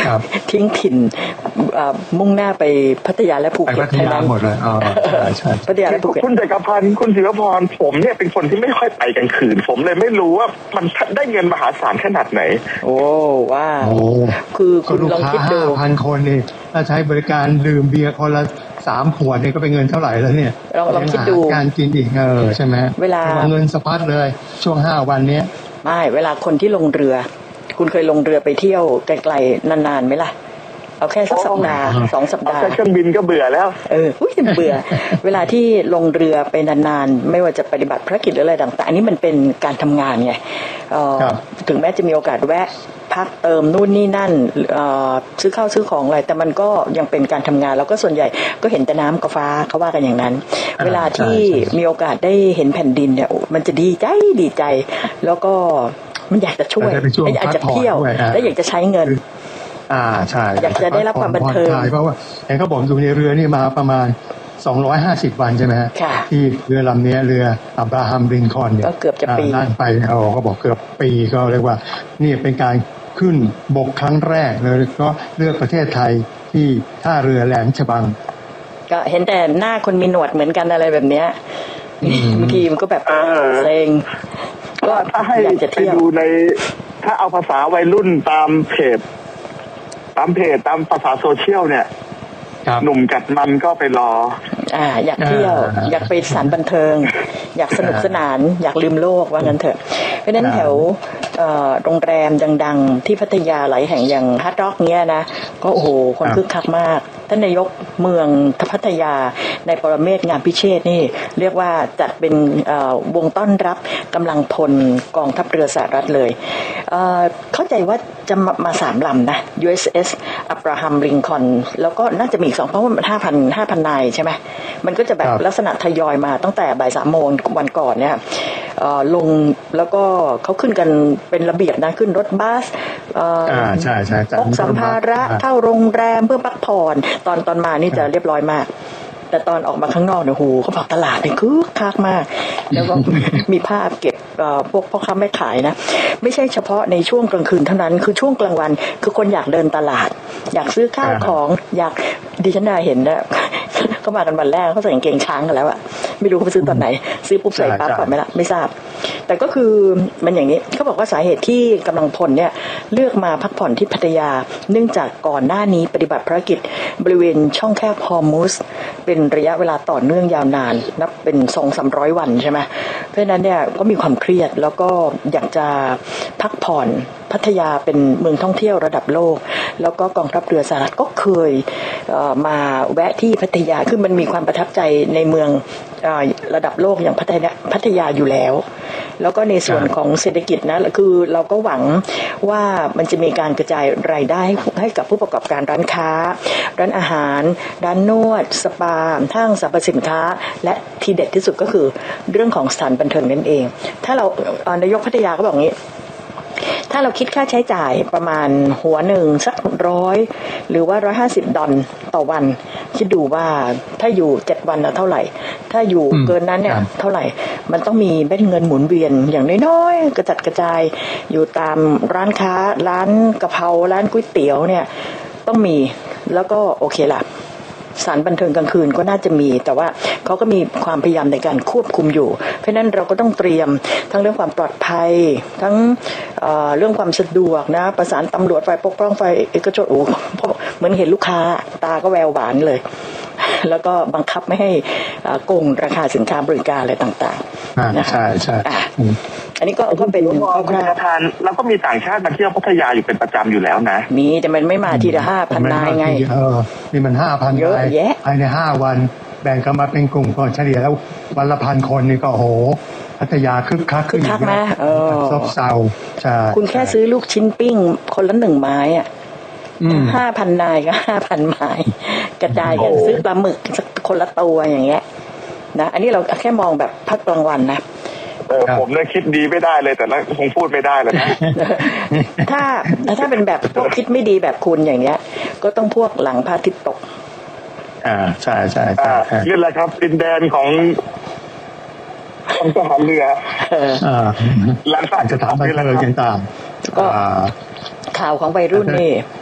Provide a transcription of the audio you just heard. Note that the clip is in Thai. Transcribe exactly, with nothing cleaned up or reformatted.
ทิ้งถิ่นมุ่งหน้าไปพัทยาและภูเก็ตพัทยาหมดเลยอ๋อใช่พัทยาและภูเก็ตคุณจักรพันธ์คุณศิวพรผมเนี่ยเป็นคนที่ไม่ค่อยไปกลางคืนผมเลยไม่รู้ว่ามันได้เงินมหาศาลขนาดไหนโอ้ว้าคือคุณลองคิดดูห้าพันคนนี่ถ้าใช้บริการดื่มเบียร์คนละสามขวดนี่ก็เป็นเงินเท่าไหร่แล้วเนี่ยลองลองคิดดูการกินอีกเออใช่ไหมเวลาเงินสะพัดเลยช่วงห้าวันนี้ไม่เวลาคนที่ลงเรือคุณเคยลงเรือไปเที่ยวไกลๆนานๆไหมล่ะเอาแค่สักสัปดาห์สองสัปดาห์แค่เครื่องบินก็เบื่อแล้วเอออุ้ยเบื่อ เวลาที่ลงเรือไปนานๆไม่ว่าจะปฏิบัติภารกิจหรืออะไรต่างๆอันนี้มันเป็นการทำงานไงเออถึงแม้จะมีโอกาสแวะพักเติมนู่นนี่นั่นซื้อข้าวซื้อของอะไรแต่มันก็ยังเป็นการทำงานแล้วก็ส่วนใหญ่ก็เห็นแต่น้ำกับฟ้าเขาว่ากันอย่างนั้นเวลาที่มีโอกาสได้เห็นแผ่นดินเนี่ยมันจะดีใจดีใจแล้วก็มันอยากจะช่วยอยากจะเที่ยวและอยากจะใช้เงินอ่าใช่อยากจะได้รับความบันเทิงเพราะว่าเห็นเขาบอกอยู่ในเรือนี่มาประมาณสองร้อยห้าสิบวันใช่ไหมฮะที่เรือลำนี้เรืออับราฮัมลินคอล์นเนี่ยก็เกือบจะปีนั่งไปเอาก็บอกเกือบปีก็เรียกว่านี่เป็นการขึ้นบกครั้งแรกเลยก็เลือกประเทศไทยที่ท่าเรือแหลมฉบังก็เห็นแต่หน้าคนมีหนวดเหมือนกันอะไรแบบเนี้ยบางทีมันก็แบบเซ็งก็ถ้าให้ไปดูในถ้าเอาภาษาวัยรุ่นตามเพจตามเพจตามภาษาโซเชียลเนี่ยหนุ่มกัดมันก็ไปรออ่าอยากเที่ยวอยากไปสถานบันเทิงอยากสนุกสนานอยากลืมโลกว่างั้นเถอะเพราะนั้นแถวโรงแรมดังๆที่พัทยาหลายแห่งอย่างฮาร์ดร็อกเนี้ยนะก็โอ้โหคนคึกคักมากท่านนายกเมืองพัทยาในปรเมศงามพิเชษนี่เรียกว่าจัดเป็นวงต้อนรับกำลังพลกองทัพเรือสหรัฐเลยเข้าใจว่าจะมาสามลำนะ ยู เอส เอส Abraham Lincoln แล้วก็น่าจะมีอีกสองเพราะว่ามันห้าพันห้าพันนายใช่ไหมมันก็จะแบบลักษณะทยอยมาตั้งแต่บ่ายสามโมงวันก่อนเนี่ยลงแล้วก็เขาขึ้นกันเป็นระเบียบนะขึ้นรถบัสอ่าใช่ใช่พกสัมภาระเข้าโรงแรมเพื่อพักผ่อนตอนตอนมานี่จะเรียบร้อยมากแต่ตอนออกมาข้างนอกเนี่ยโหเขาบอกตลาดเนี่ยคึกคักมากแล้วก็มีภาพเก็บพวกพ่อค้าแม่ขายนะไม่ใช่เฉพาะในช่วงกลางคืนเท่านั้นคือช่วงกลางวันคือคนอยากเดินตลาดอยากซื้อข้าวของอยากดิฉันได้เห็นนะเขามากันวันแรกเขาใส่กางเกงช้างกันแล้วอะไม่รู้เขาไปซื้อตอนไหนซื้อปุ๊บใส่ปั๊บก่อนไหมล่ะไม่ทราบแต่ก็คือมันอย่างนี้เขาบอกว่าสาเหตุที่กำลังพลเนี่ยเลือกมาพักผ่อนที่พัทยาเนื่องจากก่อนหน้านี้ปฏิบัติภารกิจบริเวณช่องแคบฮอร์มุสเป็นระยะเวลาต่อเนื่องยาวนานนับเป็นสองสามร้อยวันใช่ไหมเพราะฉะนั้นเนี่ยก็มีความเครียดแล้วก็อยากจะพักผ่อนพัทยาเป็นเมืองท่องเที่ยวระดับโลกแล้วก็กองทัพเรือสหรัฐก็เคยเอ่อมาแวะที่พัทยาคือมันมีความประทับใจในเมืองเอ่อระดับโลกอย่างพัทยาพัทยาอยู่แล้วแล้วก็ในส่วนของเศรษฐกิจนะคือเราก็หวังว่ามันจะมีการกระจายรายได้ให้กับผู้ประกอบการร้านค้าร้านอาหารร้านนวดสปาห้างสรรพสินค้าและทีเด็ดที่สุดก็คือเรื่องของสถานบันเทิงนั่นเองถ้าเรานายกพัทยาก็บอกงี้ถ้าเราคิดค่าใช้จ่ายประมาณหัวหนึ่งสักร้อยหรือว่าร้อยห้าสิบดอลต่อวันคิดดูว่าถ้าอยู่เจ็ดวันนะเท่าไหร่ถ้าอยู่เกินนั้นเนี่ยเท่าไหร่มันต้องมีเม็ดเงินหมุนเวียนอย่างน้อยๆกระจัดกระจายอยู่ตามร้านค้าร้านกะเพราร้านก๋วยเตี๋ยวเนี่ยต้องมีแล้วก็โอเคล่ะสถานบันเทิงกลางคืนก็น่าจะมีแต่ว่าเขาก็มีความพยายามในการควบคุมอยู่เพราะฉะนั้นเราก็ต้องเตรียมทั้งเรื่องความปลอดภัยทั้ง เอ่อ เรื่องความสะดวกนะประสานตำรวจฝ่ายปกครองฝ่ายเอกชนโอ้เหมือนเห็นลูกค้าตาก็แววหวานเลยแล้วก็บังคับไม่ให้โกงราคาสินค้าบริการอะไรต่างๆนะใช่ใช่อันนี้ก็ก็เป็นคุณประธานแล้วก็มีต่างชาติมาเที่ยวพัทยาอยู่เป็นประจำอยู่แล้วนะมีแต่มันไม่มาทีละห้าพันนายไงเออนี่มันห้าพันนายภายในห้าวันแบ่งกันมาเป็นกลุ่มก็เฉลี่ยแล้ววันละพันคนนี่ก็โหพัทยาคึกคักคึกคักนะเออซบเซาใช่คุณแค่ซื้อลูกชิ้นปิ้งคนละหนึ่งไม้อ่ะห้าพันนายก็ห้าพันไม้กระจายกันซื้อปลาหมึกสักคนละตัวอย่างเงี้ยนะอันนี้เราแค่มองแบบพักกลางวันนะเออผมเนี่ยคิดดีไม่ได้เลยแต่ละคงพูดไม่ได้เลยนะถ้าถ้าเป็นแบบพวกคิดไม่ดีแบบคุณอย่างเงี้ยก็ต้องพวกหลังพระอาทิตย์ตกอ่าใช่ใช่ใช่นี่แหละครับดินแดนของของทหารเรืออ่าหลังจากจะทำไปเลยกันตามก็ข่าวของวัยรุ่นนี่